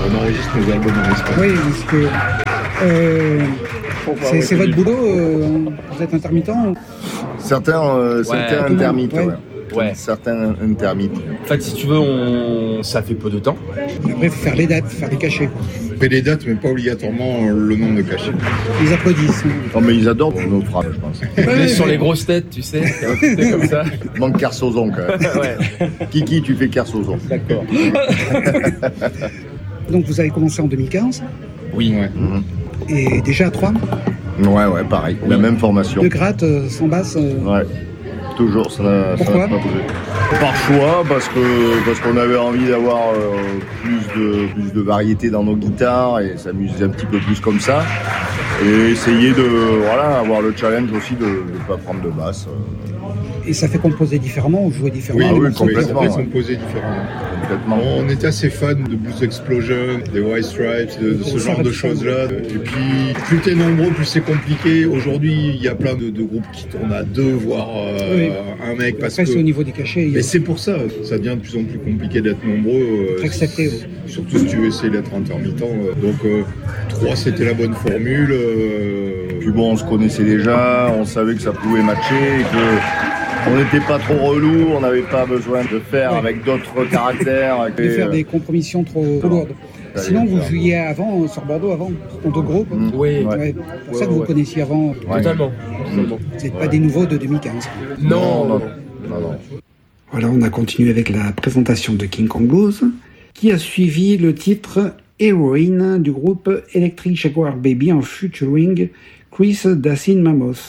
On enregistre nos albums en Espagne. Oui, parce que c'est votre boulot, vous êtes intermittent ou... Certains intermittents, ouais. Ouais. Certains intermittents. En fait, si tu veux, ça fait peu de temps. Après, il faut faire les dates, faire des cachets. On fait les dates, mais pas obligatoirement le nombre de cachets. Ils applaudissent. Non, mais ils adorent nos phrases, je pense. On est sur les grosses têtes, tu sais, c'est comme ça. Il manque Kersozon, quand même. Ouais. Kiki, tu fais Kersozon. D'accord. Donc, vous avez commencé en 2015. Oui. Ouais. Et déjà à 3. Ouais, pareil. La même formation. De gratte, sans basse. Ouais. Toujours, ça n'a Pourquoi pas bougé. Par choix, parce qu'on avait envie d'avoir plus de variété dans nos guitares et s'amuser un petit peu plus comme ça. Et essayer avoir le challenge aussi de ne pas prendre de basse. Et ça fait composer différemment ou jouer différemment? Oui, complètement. On fait composer différemment. Complètement. On était assez fans de Blues Explosion, des White Stripes, de ce genre de choses-là. Et puis, plus t'es nombreux, plus c'est compliqué. Aujourd'hui, il y a plein de groupes qui tournent à 2, voire un mec. Parce après, que... c'est au niveau des cachets. Et c'est pour ça, ça devient de plus en plus compliqué d'être nombreux. Accepté, oui. Surtout si tu veux essayer d'être intermittent. Donc, 3, c'était la bonne formule. Puis bon, on se connaissait déjà, on savait que ça pouvait matcher et que on n'était pas trop relou, on n'avait pas besoin de faire avec d'autres caractères. De faire des compromissions trop lourdes. Sinon, vous jouiez avant, sur Bordeaux avant, en deux groupes. Oui. Ouais. C'est pour ça que vous connaissiez avant. Totalement. Vous n'êtes pas des nouveaux de 2015. Non. Voilà, on a continué avec la présentation de King Kong Blues, qui a suivi le titre Heroine du groupe Electric Jaguar Baby en featuring Chris Dacin Mamos.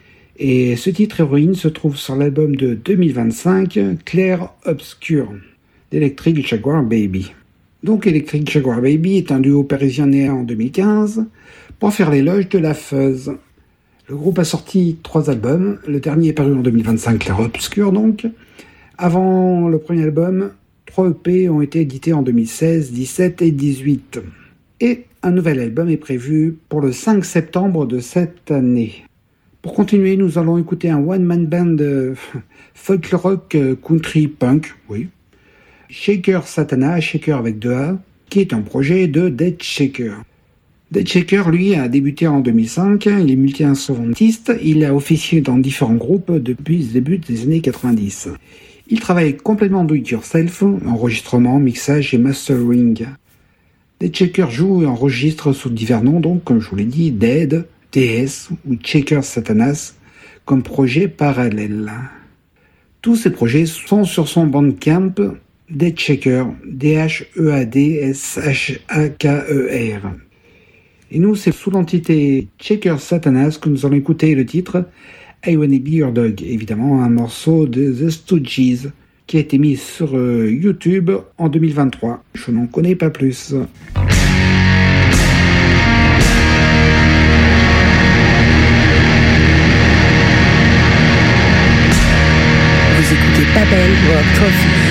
Et ce titre Héroïne se trouve sur l'album de 2025, Clair Obscur, d'Electric Jaguar Baby. Donc Electric Jaguar Baby est un duo parisien né en 2015 pour faire l'éloge de la fuzz. Le groupe a sorti 3 albums, le dernier est paru en 2025, Clair Obscur donc. Avant le premier album, 3 EP ont été édités en 2016, 17 et 18. Et un nouvel album est prévu pour le 5 septembre de cette année. Pour continuer, nous allons écouter un one-man band folk rock country punk, oui. Shaker Satana, Shaker avec 2 A, qui est un projet de Dead Shaker. Dead Shaker, lui, a débuté en 2005, il est multi-instrumentiste, il a officié dans différents groupes depuis le début des années 90. Il travaille complètement do-it-yourself, enregistrement, mixage et mastering. Dead Shaker joue et enregistre sous divers noms, donc, comme je vous l'ai dit, Dead, TS ou Shaker Satanas comme projet parallèle. Tous ces projets sont sur son Bandcamp Dead Shaker, DHEADSHAKER. Et nous, c'est sous l'entité Shaker Satanas que nous allons écouter le titre I Wanna Be Your Dog, évidemment un morceau de The Stooges qui a été mis sur YouTube en 2023. Je n'en connais pas plus. Vous écoutez Babel Rock Coffee.